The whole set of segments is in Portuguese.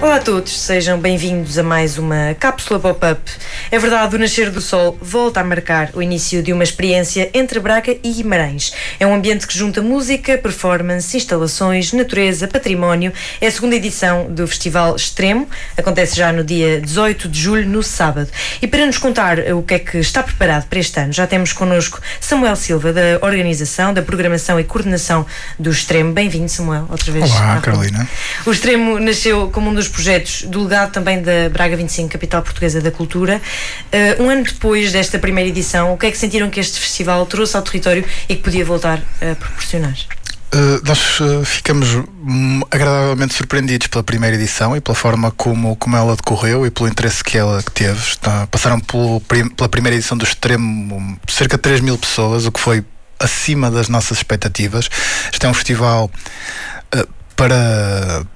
Olá a todos, sejam bem-vindos a mais uma cápsula pop-up. É verdade, o nascer do sol volta a marcar o início de uma experiência entre Braga e Guimarães. É um ambiente que junta música, performance, instalações, natureza, património. É a segunda edição do Festival Extremo, acontece já no dia 18 de julho, no sábado. E para nos contar o que é que está preparado para este ano, já temos connosco Samuel Silva, da organização, da programação e coordenação do Extremo. Bem-vindo, Samuel, outra vez. Olá, Carolina. O Extremo nasceu como um dos projetos do legado também da Braga 25, capital portuguesa da cultura. Um ano depois desta primeira edição, o que é que sentiram que este festival trouxe ao território e que podia voltar a proporcionar? Nós ficamos agradavelmente surpreendidos pela primeira edição e pela forma como ela decorreu e pelo interesse que ela teve. Passaram pela primeira edição do Extremo cerca de 3 mil pessoas, o que foi acima das nossas expectativas. Este é um festival para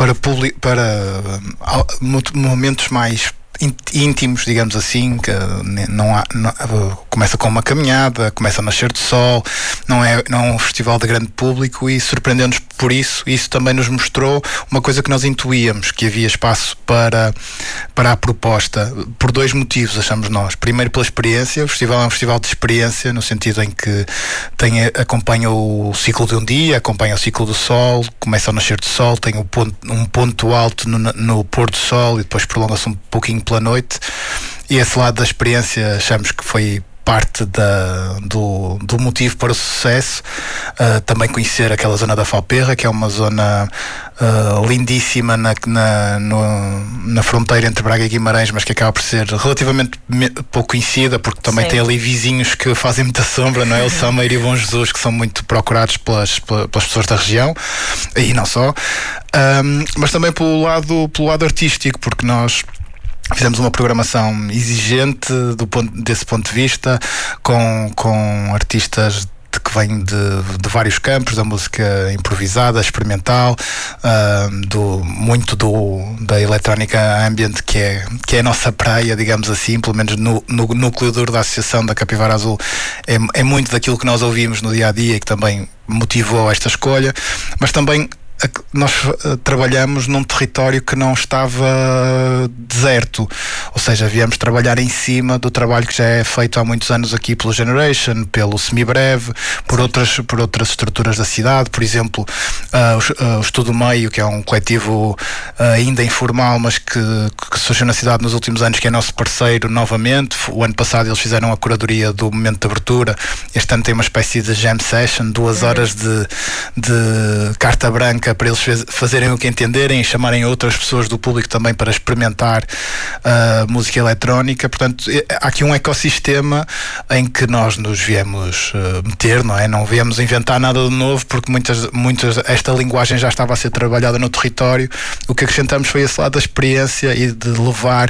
momentos mais íntimos, digamos assim, que começa com uma caminhada, começa a nascer do sol, não é um festival de grande público e surpreendeu-nos por isso. Isso também nos mostrou uma coisa que nós intuíamos, que havia espaço para a proposta, por dois motivos, achamos nós. Primeiro, pela experiência. O festival é um festival de experiência, no sentido em que acompanha o ciclo de um dia, acompanha o ciclo do sol, começa a nascer do sol, tem um ponto alto no pôr do sol e depois prolonga-se um pouquinho pela noite, e esse lado da experiência achamos que foi parte do motivo para o sucesso. Também conhecer aquela zona da Falperra, que é uma zona lindíssima na fronteira entre Braga e Guimarães, mas que acaba por ser relativamente pouco conhecida, porque também tem ali vizinhos que fazem muita sombra, não é? O Sameiro e Bom Jesus, que são muito procurados pelas pessoas da região, e não só, mas também pelo lado artístico, porque nós fizemos uma programação exigente desse ponto de vista, com artistas que vêm de vários campos, da música improvisada, experimental, da eletrónica ambient, que é a nossa praia, digamos assim, pelo menos no núcleo duro da Associação da Capivara Azul. É muito daquilo que nós ouvimos no dia-a-dia e que também motivou esta escolha, mas também nós trabalhamos num território que não estava deserto, ou seja, viemos trabalhar em cima do trabalho que já é feito há muitos anos aqui pelo Generation, pelo Semibreve, por outras estruturas da cidade. Por exemplo, o Estudo Meio, que é um coletivo ainda informal, mas que surgiu na cidade nos últimos anos, que é nosso parceiro novamente. O ano passado eles fizeram a curadoria do momento de abertura. Este ano tem uma espécie de jam session, 2 horas de carta branca para eles fazerem o que entenderem e chamarem outras pessoas do público também para experimentar música eletrónica. Portanto, há aqui um ecossistema em que nós nos viemos meter, não é? Não viemos inventar nada de novo, porque muitas esta linguagem já estava a ser trabalhada no território. O que acrescentamos foi esse lado da experiência e de levar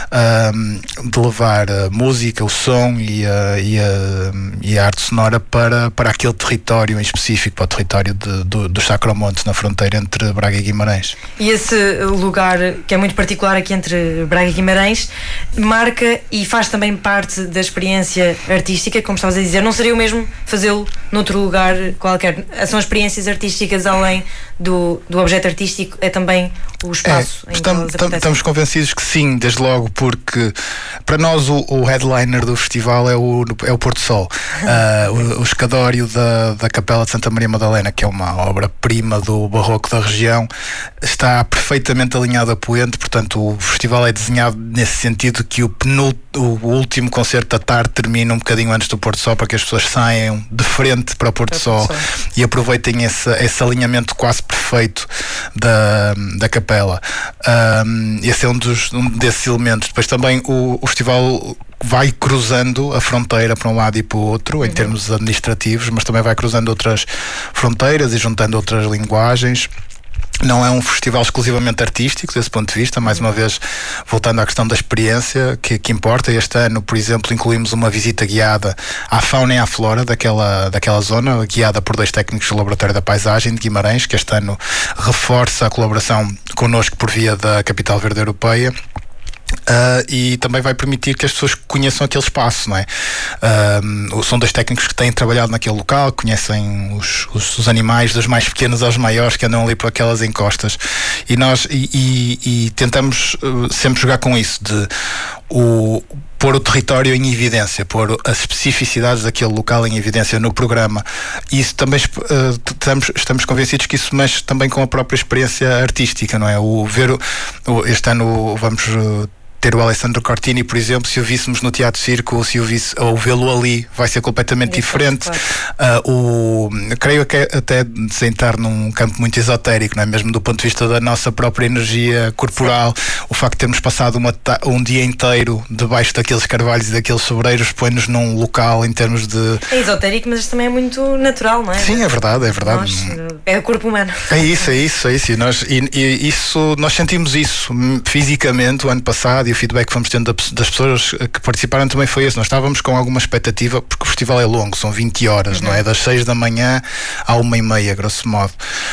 a música, o som e a arte sonora para aquele território em específico, para o território do Sacromonte, na fronteira entre Braga e Guimarães. E esse lugar, que é muito particular aqui entre Braga e Guimarães, marca e faz também parte da experiência artística, como estavas a dizer. Não seria o mesmo fazê-lo noutro lugar qualquer? São experiências artísticas além do objeto artístico, é também o espaço em que elas acontecem? Estamos convencidos que sim, desde logo, porque para nós o headliner do festival é o Pôr do Sol. O escadório da Capela de Santa Maria Madalena, que é uma obra-prima do barroco da região, está perfeitamente alinhado a poente. Portanto, o festival é desenhado nesse sentido, que o último concerto da tarde termina um bocadinho antes do Pôr do Sol, para que as pessoas saiam de frente para o Pôr do Sol e aproveitem esse alinhamento quase perfeito da capela. Esse é um desses elementos. Depois também o festival vai cruzando a fronteira para um lado e para o outro, em termos administrativos, mas também vai cruzando outras fronteiras e juntando outras linguagens. Não é um festival exclusivamente artístico desse ponto de vista, mais uma vez voltando à questão da experiência que importa. Este ano, por exemplo, incluímos uma visita guiada à fauna e à flora daquela zona, guiada por 2 técnicos do Laboratório da Paisagem de Guimarães, que este ano reforça a colaboração connosco por via da Capital Verde Europeia. E também vai permitir que as pessoas conheçam aquele espaço, não é? São 2 técnicos que têm trabalhado naquele local, conhecem os animais, dos mais pequenos aos maiores, que andam ali por aquelas encostas, e nós tentamos sempre jogar com isso, de pôr o território em evidência, pôr as especificidades daquele local em evidência no programa. E isso também estamos convencidos que isso mexe também com a própria experiência artística, não é? Este ano vamos ter o Alessandro Cortini, por exemplo, se o víssemos no Teatro Circo ou vê-lo ali, vai ser completamente diferente. Claro. Creio que até sem entrar num campo muito esotérico, não é? Mesmo do ponto de vista da nossa própria energia corporal, o facto de termos passado um dia inteiro debaixo daqueles carvalhos e daqueles sobreiros põe-nos num local em termos de... É esotérico, mas também é muito natural, não é? Sim, é verdade. É o corpo humano. É isso. E nós sentimos isso fisicamente o ano passado, e o feedback que fomos tendo das pessoas que participaram também foi esse. Nós estávamos com alguma expectativa, porque o festival é longo, são 20 horas, não é? Das 6 da manhã à 1h30, grosso modo.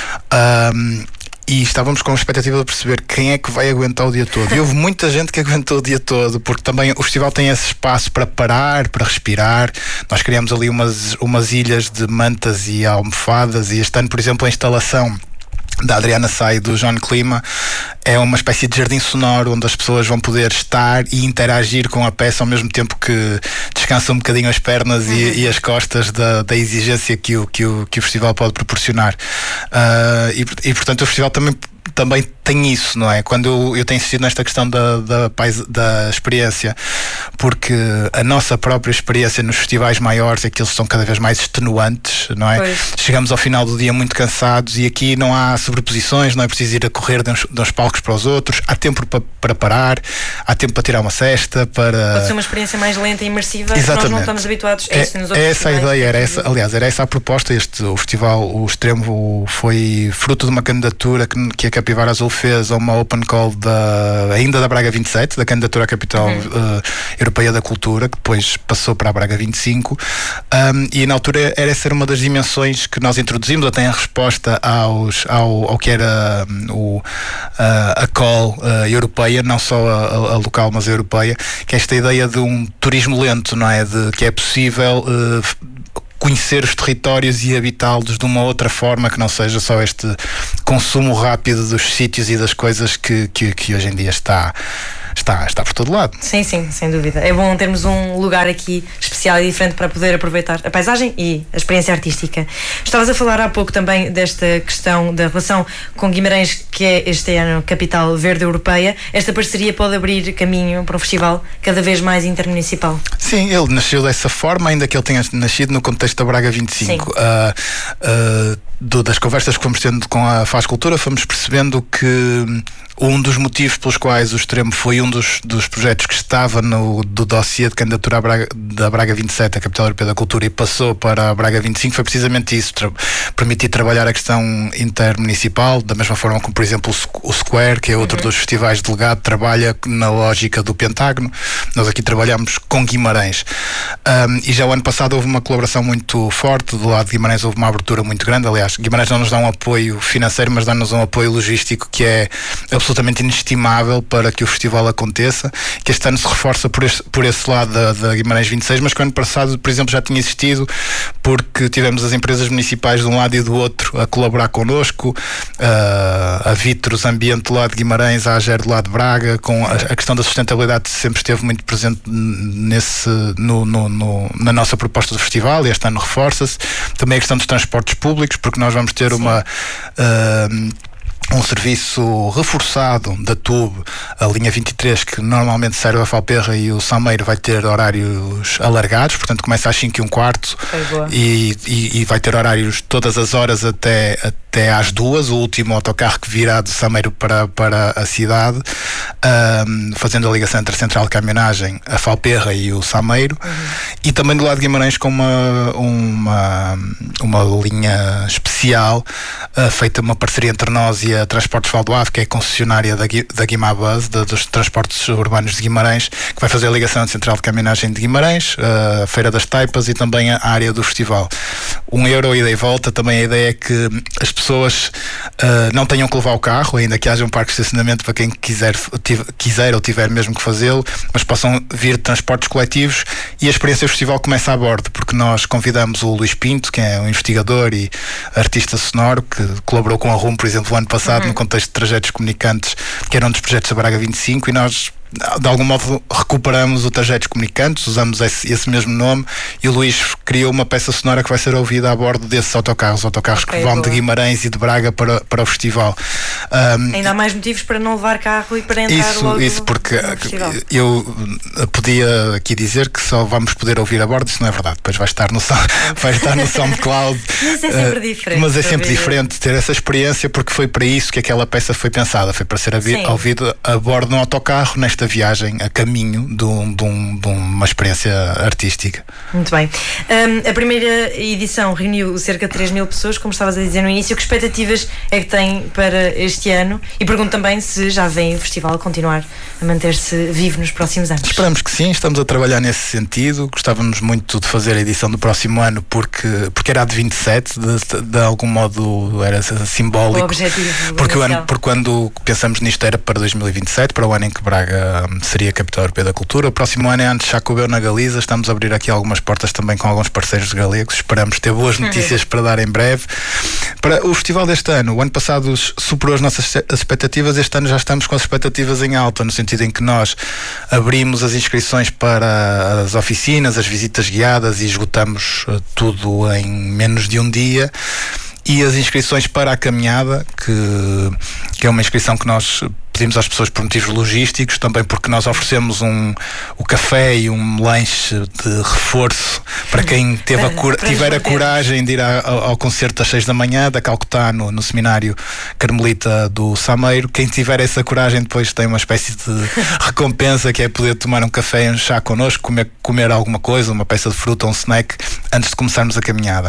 E estávamos com a expectativa de perceber quem é que vai aguentar o dia todo. E houve muita gente que aguentou o dia todo, porque também o festival tem esse espaço para parar, para respirar. Nós criamos ali umas ilhas de mantas e almofadas, e este ano, por exemplo, a instalação da Adriana Sá e do João Clima é uma espécie de jardim sonoro onde as pessoas vão poder estar e interagir com a peça ao mesmo tempo que descansam um bocadinho as pernas e as costas da exigência que o festival pode proporcionar. E portanto o festival também tem isso, não é? Quando eu tenho insistido nesta questão da experiência, porque a nossa própria experiência nos festivais maiores é que eles são cada vez mais extenuantes, não é? Pois. Chegamos ao final do dia muito cansados, e aqui não há sobreposições, não é preciso ir a correr de uns palcos para os outros, há tempo para parar, há tempo para tirar uma cesta, pode ser uma experiência mais lenta e imersiva. Exatamente. Que nós não estamos habituados a isso nos outros essa a ideia, era essa a proposta. O festival, o Extremo, foi fruto de uma candidatura que a Capivara Azul fez a uma open call ainda da Braga 27, da candidatura à capital europeia da cultura, que depois passou para a Braga 25, e na altura era essa uma das dimensões que nós introduzimos, até em resposta ao que era a call europeia, não só a local, mas a europeia, que é esta ideia de um turismo lento, não é? Que é possível conhecer os territórios e habitá-los de uma outra forma, que não seja só este consumo rápido dos sítios e das coisas que hoje em dia está por todo lado. Sim, sem dúvida. É bom termos um lugar aqui especial e diferente para poder aproveitar a paisagem e a experiência artística. Estavas a falar há pouco também desta questão da relação com Guimarães, que é este ano capital verde europeia. Esta parceria pode abrir caminho para um festival cada vez mais intermunicipal? Sim, ele nasceu dessa forma, ainda que ele tenha nascido no contexto da Braga 25. Das conversas que fomos tendo com a Faz Cultura, fomos percebendo que um dos motivos pelos quais o Extremo foi um dos projetos que estava do dossiê de candidatura da Braga 27, a capital europeia da cultura, e passou para a Braga 25, foi precisamente isso, permitir trabalhar a questão intermunicipal, da mesma forma como, por exemplo, o Square, que é outro dos festivais delegado, trabalha na lógica do Pentágono. Nós aqui trabalhamos com Guimarães. E já o ano passado houve uma colaboração muito forte, do lado de Guimarães houve uma abertura muito grande. Aliás, Guimarães não nos dá um apoio financeiro, mas dá-nos um apoio logístico que é absolutamente inestimável para que o festival aconteça, que este ano se reforça por esse lado da Guimarães 26, mas que o ano passado, por exemplo, já tinha existido, porque tivemos as empresas municipais de um lado e do outro a colaborar connosco, a Vitros Ambiente do lado de Guimarães, a AGER do lado de Braga, com a questão da sustentabilidade sempre esteve muito presente na nossa proposta do festival, e este ano reforça-se. Também a questão dos transportes públicos, porque nós vamos ter um serviço reforçado da TUB, a linha 23, que normalmente serve a Falperra e o Sameiro, vai ter horários alargados, portanto começa às 5:15 e vai ter horários todas as horas até às 2, o último autocarro que virá do Sameiro para a cidade, fazendo a ligação entre a central de caminhonagem, a Falperra e o Sameiro. E também do lado de Guimarães com uma linha especial, feita uma parceria entre nós e a Transportes Valdoave, que é a concessionária da Guimabus, dos transportes urbanos de Guimarães, que vai fazer a ligação à Central de Caminhagem de Guimarães, a Feira das Taipas e também a área do festival. €1 ida e volta. Também a ideia é que as pessoas não tenham que levar o carro, ainda que haja um parque de estacionamento para quem quiser ou tiver mesmo que fazê-lo, mas possam vir de transportes coletivos, e a experiência do festival começa a bordo, porque nós convidamos o Luís Pinto, que é um investigador e artista sonoro, que colaborou com a RUM, por exemplo, o ano passado, no contexto de trajetos comunicantes, que era um dos projetos da Braga 25, e nós de algum modo recuperamos o Trajetos Comunicantes, usamos esse mesmo nome, e o Luís criou uma peça sonora que vai ser ouvida a bordo desses autocarros que vão de Guimarães e de Braga para o festival. Ainda há mais motivos para não levar carro e para entrar logo isso porque no festival. Eu podia aqui dizer que só vamos poder ouvir a bordo, isso não é verdade, depois vai estar no SoundCloud. Mas é sempre diferente. Mas é sempre diferente ter essa experiência, porque foi para isso que aquela peça foi pensada, foi para ser ouvida a bordo de um autocarro, nesta viagem a caminho de uma experiência artística. Muito bem. A primeira edição reuniu cerca de 3.000 pessoas, como estavas a dizer no início. Que expectativas é que tem para este ano? E pergunto também se já vem o festival continuar a manter-se vivo nos próximos anos. Esperamos que sim, estamos a trabalhar nesse sentido. Gostávamos muito de fazer a edição do próximo ano, porque era a de 27, de algum modo era simbólico. O objetivo porque quando pensamos nisto era para 2027, para o ano em que Braga seria capital europeia da cultura. O próximo ano é antes Xacobeu, na Galiza. Estamos a abrir aqui algumas portas também com alguns parceiros galegos. Esperamos ter boas notícias para dar em breve. Para o festival deste ano, o ano passado superou as nossas expectativas. Este ano já estamos com as expectativas em alta, no sentido em que nós abrimos as inscrições para as oficinas, as visitas guiadas, e esgotamos tudo em menos de um dia. E as inscrições para a caminhada, que é uma inscrição que nós pedimos às pessoas por motivos logísticos, também porque nós oferecemos o café e um lanche de reforço para quem tiver a coragem de ir ao concerto às 6 da manhã da Calcutá, no seminário Carmelita do Sameiro. Quem tiver essa coragem depois tem uma espécie de recompensa, que é poder tomar um café e um chá connosco, comer alguma coisa, uma peça de fruta ou um snack antes de começarmos a caminhada.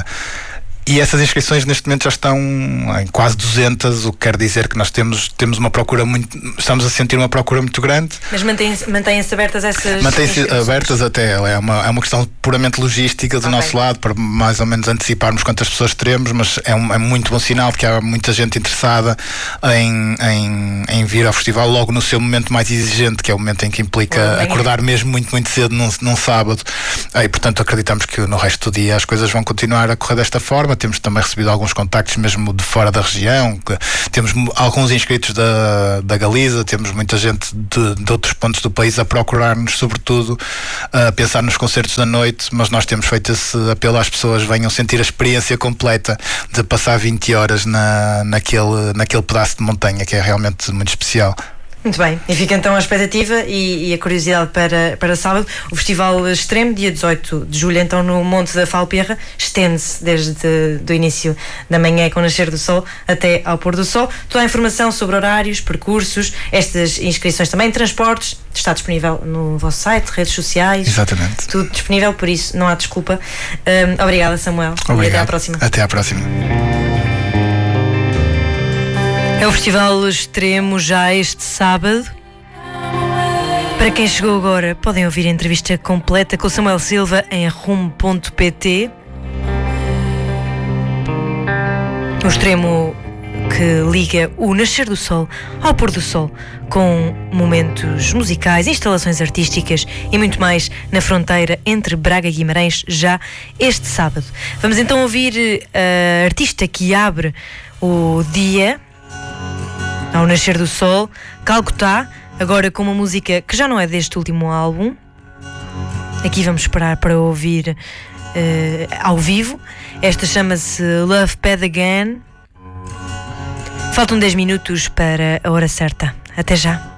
E essas inscrições neste momento já estão em quase 200, o que quer dizer que nós temos uma procura estamos a sentir uma procura muito grande. Mas mantêm-se abertas essas Mantêm-se abertas até, é uma questão puramente logística do nosso lado, para mais ou menos anteciparmos quantas pessoas teremos, mas é muito bom sinal de que há muita gente interessada em vir ao festival logo no seu momento mais exigente, que é o momento em que implica acordar mesmo muito, muito cedo num sábado. E portanto acreditamos que no resto do dia as coisas vão continuar a correr desta forma. Temos também recebido alguns contactos mesmo de fora da região, temos alguns inscritos da Galiza, temos muita gente de outros pontos do país a procurar-nos, sobretudo a pensar nos concertos da noite, mas nós temos feito esse apelo às pessoas: venham sentir a experiência completa de passar 20 horas naquele pedaço de montanha, que é realmente muito especial. Muito bem, e fica então a expectativa e a curiosidade para sábado. O Festival Extremo, dia 18 de julho, então no Monte da Falperra, estende-se desde o início da manhã com o nascer do sol até ao pôr do sol. Toda a informação sobre horários, percursos, estas inscrições também, transportes, está disponível no vosso site, redes sociais. Exatamente. Tudo disponível, por isso não há desculpa. Obrigada, Samuel. Obrigado. E até à próxima. Até à próxima. É o Festival Extremo já este sábado. Para quem chegou agora, podem ouvir a entrevista completa com o Samuel Silva em rum.pt. O Extremo que liga o nascer do sol ao pôr do sol, com momentos musicais, instalações artísticas e muito mais na fronteira entre Braga e Guimarães, já este sábado. Vamos então ouvir a artista que abre o dia ao nascer do sol, Calcutá, agora com uma música que já não é deste último álbum. Aqui vamos esperar para ouvir ao vivo. Esta chama-se Love Bad Again. Faltam 10 minutos para a hora certa. Até já.